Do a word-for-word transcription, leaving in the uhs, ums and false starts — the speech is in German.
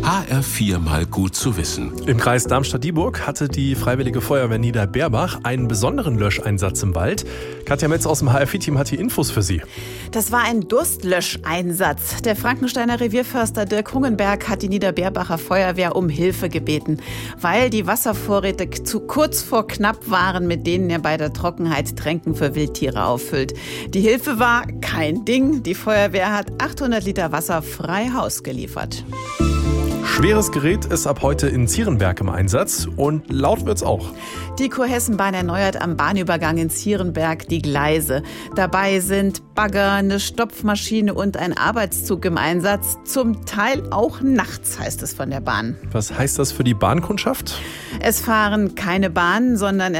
H R vier mal gut zu wissen. Im Kreis Darmstadt-Dieburg hatte die Freiwillige Feuerwehr Niederberbach einen besonderen Löscheinsatz im Wald. Katja Metz aus dem H R vier Team hat die Infos für Sie. Das war ein Durstlöscheinsatz. Der Frankensteiner Revierförster Dirk Hungenberg hat die Niederberbacher Feuerwehr um Hilfe gebeten, weil die Wasservorräte zu kurz vor knapp waren, mit denen er bei der Trockenheit Tränken für Wildtiere auffüllt. Die Hilfe war kein Ding. Die Feuerwehr hat achthundert Liter Wasser frei Haus geliefert. Schweres Gerät ist ab heute in Zierenberg im Einsatz und laut wird's auch. Die Kurhessenbahn erneuert am Bahnübergang in Zierenberg die Gleise. Dabei sind Bagger, eine Stopfmaschine und ein Arbeitszug im Einsatz. Zum Teil auch nachts, heißt es von der Bahn. Was heißt das für die Bahnkundschaft? Es fahren keine Bahnen, sondern